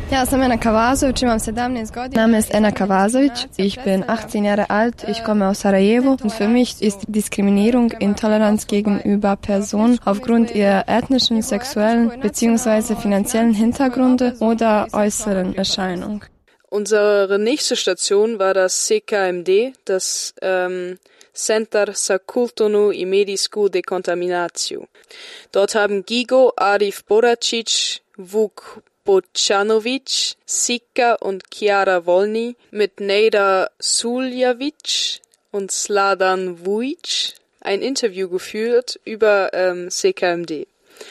Ja, sam Ena Kavazović, imam 17 godina. Name ist Ena Kavazović, ich bin 18 Jahre alt, ich komme aus Sarajevo und für mich ist Diskriminierung Intoleranz gegenüber Personen aufgrund ihrer ethnischen, sexuellen bzw. finanziellen Hintergründe oder äußeren Erscheinung. Unsere nächste Station war das CKMD, das Centar za kulturnu i medijsku dekontaminaciju. Dort haben Gigo, Arif Boracic, Vuk Bocanovic, Sika und Chiara Volny mit Nejda Suljavic und Sladan Vujic ein Interview geführt über CKMD.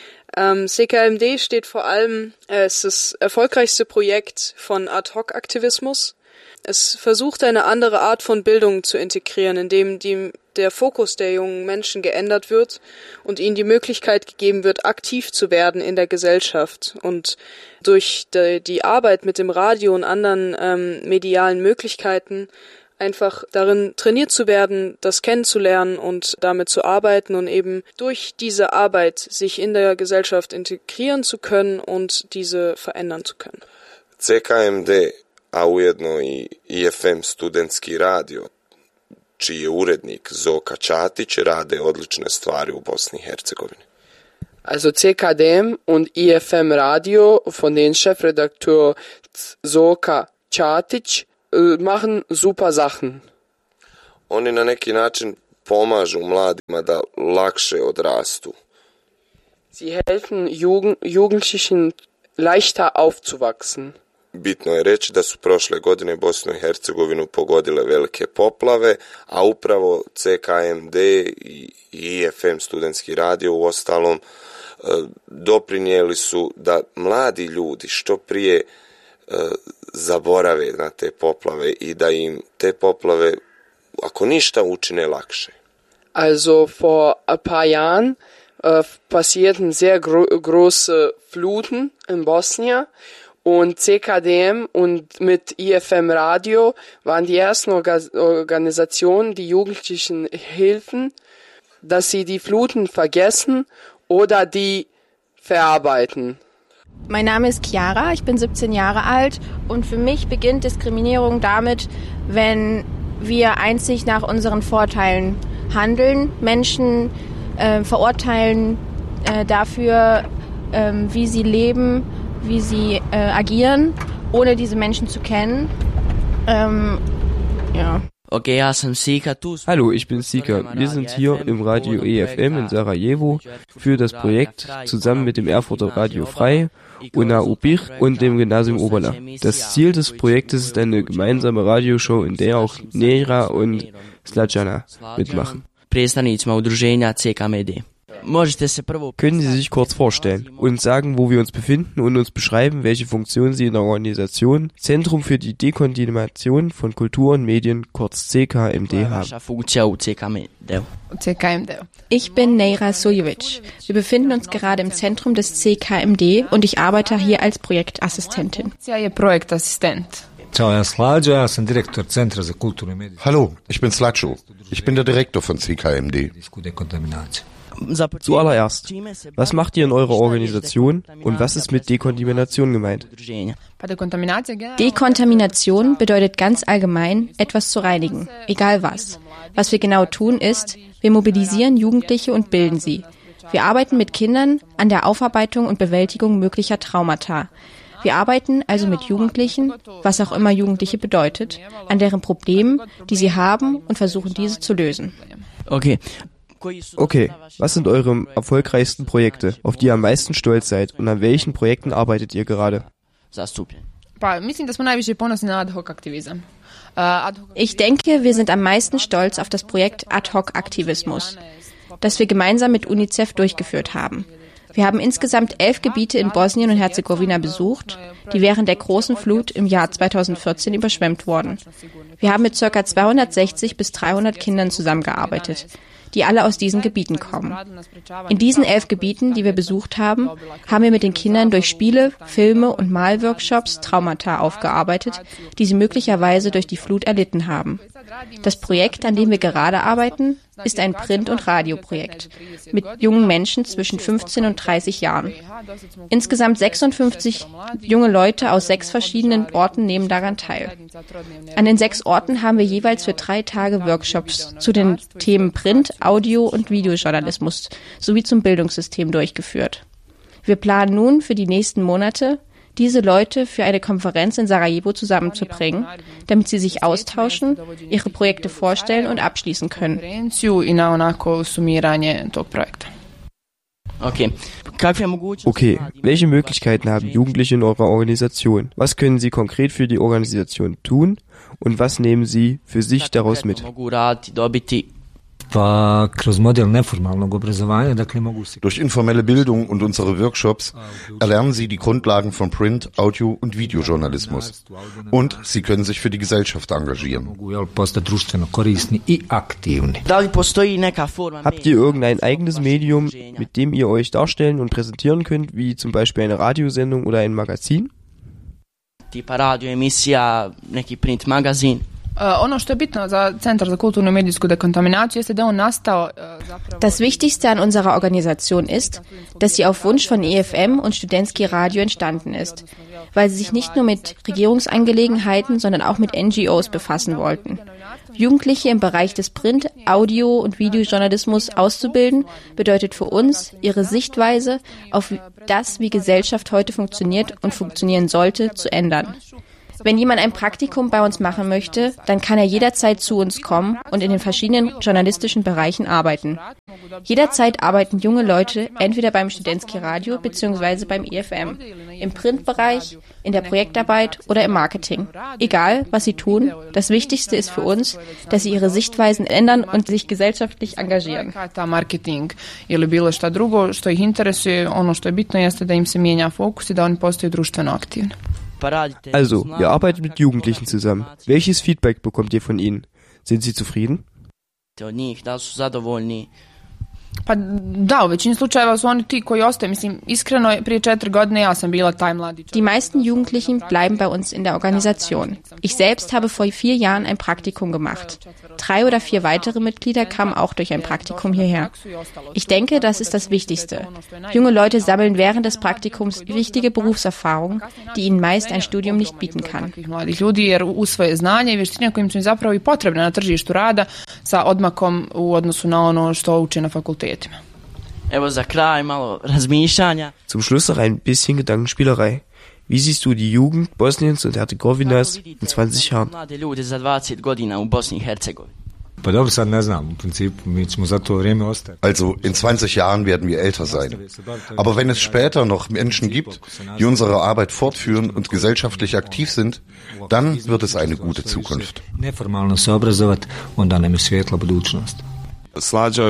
CKMD steht vor allem, es ist das erfolgreichste Projekt von Ad-Hoc-Aktivismus. Es versucht, eine andere Art von Bildung zu integrieren, indem der Fokus der jungen Menschen geändert wird und ihnen die Möglichkeit gegeben wird, aktiv zu werden in der Gesellschaft. Und durch die Arbeit mit dem Radio und anderen medialen Möglichkeiten einfach darin trainiert zu werden, das kennenzulernen und damit zu arbeiten und eben durch diese Arbeit sich in der Gesellschaft integrieren zu können und diese verändern zu können. CKMD, a ujedno i IFM studentski radio, čiji je urednik Zoka Čatić, rade odlične stvari u Bosni i Hercegovini. Also CKDM und IFM Radio von den Chefredakteur Zoka Čatić machen super Sachen. Oni na neki način pomažu mladima da lakše odrastu. Sie helfen Jugendlichen leichter aufzuwachsen. Bitno je reći da su prošle godine Bosnu i Hercegovinu pogodile velike poplave, a upravo CKMD i IFM studentski radio u ostalom doprinijeli su da mladi ljudi što prije zaborave na te poplave i da im te poplave, ako ništa, učine lakše. Also vor ein paar Jahren passierten sehr große Fluten in Bosnien und CKDM und mit IFM Radio waren die ersten Organisationen, die Jugendlichen helfen, dass sie die Fluten vergessen oder die verarbeiten. Mein Name ist Chiara, ich bin 17 Jahre alt und für mich beginnt Diskriminierung damit, wenn wir einzig nach unseren Vorteilen handeln, Menschen verurteilen dafür, wie sie leben, wie sie agieren, ohne diese Menschen zu kennen. Ja. Hallo, ich bin Sika. Wir sind hier im Radio EFM in Sarajevo für das Projekt zusammen mit dem Erfurter Radio Frei, UNA UBIR und dem Gymnasium Oberla. Das Ziel des Projektes ist eine gemeinsame Radioshow, in der auch Nejra und Slađana mitmachen. Können Sie sich kurz vorstellen und sagen, wo wir uns befinden und uns beschreiben, welche Funktion Sie in der Organisation Zentrum für die Dekontamination von Kultur und Medien, kurz CKMD, haben? Ich bin Nejra Suljovic. Wir befinden uns gerade im Zentrum des CKMD und ich arbeite hier als Projektassistentin. Hallo, ich bin Slađo. Ich bin der Direktor von CKMD. Zuallererst, was macht ihr in eurer Organisation und was ist mit Dekontamination gemeint? Dekontamination bedeutet ganz allgemein, etwas zu reinigen, egal was. Was wir genau tun ist, wir mobilisieren Jugendliche und bilden sie. Wir arbeiten mit Kindern an der Aufarbeitung und Bewältigung möglicher Traumata. Wir arbeiten also mit Jugendlichen, was auch immer Jugendliche bedeutet, an deren Problemen, die sie haben und versuchen, diese zu lösen. Okay, was sind eure erfolgreichsten Projekte, auf die ihr am meisten stolz seid und an welchen Projekten arbeitet ihr gerade? Ich denke, wir sind am meisten stolz auf das Projekt Ad-Hoc-Aktivismus, das wir gemeinsam mit UNICEF durchgeführt haben. Wir haben insgesamt 11 Gebiete in Bosnien und Herzegowina besucht, die während der großen Flut im Jahr 2014 überschwemmt wurden. Wir haben mit ca. 260 bis 300 Kindern zusammengearbeitet, die alle aus diesen Gebieten kommen. In diesen 11 Gebieten, die wir besucht haben, haben wir mit den Kindern durch Spiele, Filme und Malworkshops Traumata aufgearbeitet, die sie möglicherweise durch die Flut erlitten haben. Das Projekt, an dem wir gerade arbeiten, ist ein Print- und Radioprojekt mit jungen Menschen zwischen 15 und 30 Jahren. Insgesamt 56 junge Leute aus 6 verschiedenen Orten nehmen daran teil. An den 6 Orten haben wir jeweils für 3 Tage Workshops zu den Themen Print, Audio und Videojournalismus sowie zum Bildungssystem durchgeführt. Wir planen nun für die nächsten Monate, diese Leute für eine Konferenz in Sarajevo zusammenzubringen, damit sie sich austauschen, ihre Projekte vorstellen und abschließen können. Okay, welche Möglichkeiten haben Jugendliche in eurer Organisation? Was können sie konkret für die Organisation tun und was nehmen sie für sich daraus mit? Durch informelle Bildung und unsere Workshops erlernen sie die Grundlagen von Print-, Audio- und Videojournalismus. Und sie können sich für die Gesellschaft engagieren. Habt ihr irgendein eigenes Medium, mit dem ihr euch darstellen und präsentieren könnt, wie zum Beispiel eine Radiosendung oder ein Magazin? Das Wichtigste an unserer Organisation ist, dass sie auf Wunsch von EFM und Studentski Radio entstanden ist, weil sie sich nicht nur mit Regierungsangelegenheiten, sondern auch mit NGOs befassen wollten. Jugendliche im Bereich des Print-, Audio- und Videojournalismus auszubilden, bedeutet für uns, ihre Sichtweise auf das, wie Gesellschaft heute funktioniert und funktionieren sollte, zu ändern. Wenn jemand ein Praktikum bei uns machen möchte, dann kann er jederzeit zu uns kommen und in den verschiedenen journalistischen Bereichen arbeiten. Jederzeit arbeiten junge Leute entweder beim Studentski Radio bzw. beim EFM, im Printbereich, in der Projektarbeit oder im Marketing. Egal, was sie tun, das Wichtigste ist für uns, dass sie ihre Sichtweisen ändern und sich gesellschaftlich engagieren. Also, ihr arbeitet mit Jugendlichen zusammen. Welches Feedback bekommt ihr von ihnen? Sind sie zufrieden? Die meisten Jugendlichen bleiben bei uns in der Organisation. Ich selbst habe vor 4 Jahren ein Praktikum gemacht. 3 oder 4 weitere Mitglieder kamen auch durch ein Praktikum hierher. Ich denke, das ist das Wichtigste. Junge Leute sammeln während des Praktikums wichtige Berufserfahrung, die ihnen meist ein Studium nicht bieten kann. Zum Schluss noch ein bisschen Gedankenspielerei. Wie siehst du die Jugend Bosniens und Herzegowinas in 20 Jahren? Also in 20 Jahren werden wir älter sein. Aber wenn es später noch Menschen gibt, die unsere Arbeit fortführen und gesellschaftlich aktiv sind, dann wird es eine gute Zukunft. Slađo,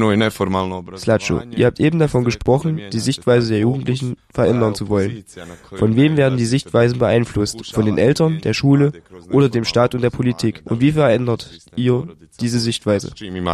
ihr habt eben davon gesprochen, die Sichtweise der Jugendlichen verändern zu wollen. Von wem werden die Sichtweisen beeinflusst? Von den Eltern, der Schule oder dem Staat und der Politik? Und wie verändert ihr diese Sichtweise?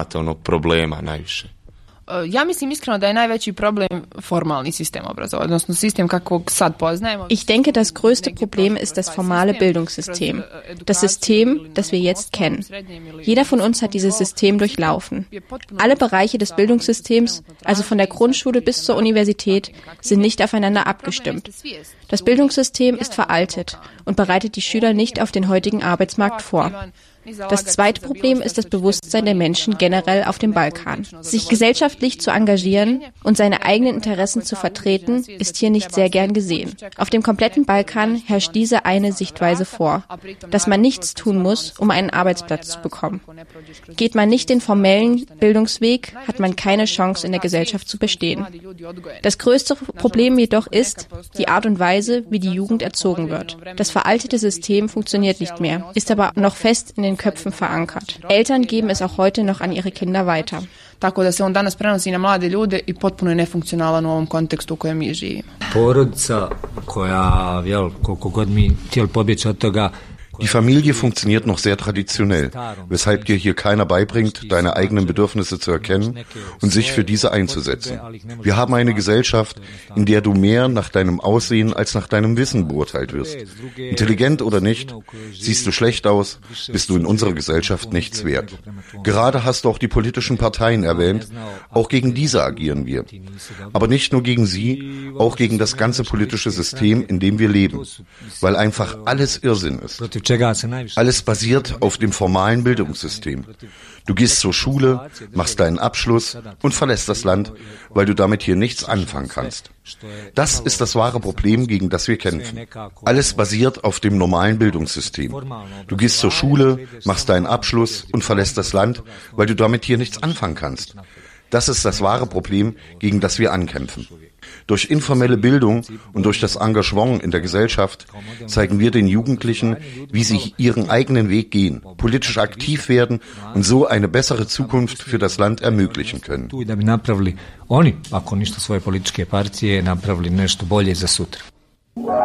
Ich denke, das größte Problem ist das formale Bildungssystem. Das System, das wir jetzt kennen. Jeder von uns hat dieses System durchlaufen. Alle Bereiche des Bildungssystems, also von der Grundschule bis zur Universität, sind nicht aufeinander abgestimmt. Das Bildungssystem ist veraltet und bereitet die Schüler nicht auf den heutigen Arbeitsmarkt vor. Das zweite Problem ist das Bewusstsein der Menschen generell auf dem Balkan. Sich gesellschaftlich zu engagieren und seine eigenen Interessen zu vertreten, ist hier nicht sehr gern gesehen. Auf dem kompletten Balkan herrscht diese eine Sichtweise vor, dass man nichts tun muss, um einen Arbeitsplatz zu bekommen. Geht man nicht den formellen Bildungsweg, hat man keine Chance, in der Gesellschaft zu bestehen. Das größte Problem jedoch ist die Art und Weise, wie die Jugend erzogen wird. Das veraltete System funktioniert nicht mehr, ist aber noch fest in den Köpfen verankert. Eltern geben es auch heute noch an ihre Kinder weiter. Tako da se on danas prenosi na mlade ljude i potpuno je nefunkcionalan u ovom kontekstu u kojem mi živimo. Porodica koja, koliko god mi htjeli pobjeći od toga, Die Familie funktioniert noch sehr traditionell, weshalb dir hier keiner beibringt, deine eigenen Bedürfnisse zu erkennen und sich für diese einzusetzen. Wir haben eine Gesellschaft, in der du mehr nach deinem Aussehen als nach deinem Wissen beurteilt wirst. Intelligent oder nicht, siehst du schlecht aus, bist du in unserer Gesellschaft nichts wert. Gerade hast du auch die politischen Parteien erwähnt, auch gegen diese agieren wir. Aber nicht nur gegen sie, auch gegen das ganze politische System, in dem wir leben, weil einfach alles Irrsinn ist. Alles basiert auf dem formalen Bildungssystem. Du gehst zur Schule, machst deinen Abschluss und verlässt das Land, weil du damit hier nichts anfangen kannst. Das ist das wahre Problem, gegen das wir kämpfen. Alles basiert auf dem normalen Bildungssystem. Du gehst zur Schule, machst deinen Abschluss und verlässt das Land, weil du damit hier nichts anfangen kannst. Das ist das wahre Problem, gegen das wir ankämpfen. Durch informelle Bildung und durch das Engagement in der Gesellschaft zeigen wir den Jugendlichen, wie sie ihren eigenen Weg gehen, politisch aktiv werden und so eine bessere Zukunft für das Land ermöglichen können. Oni, ako ništa svoje političke partije, napravili nešto bolje za sutra.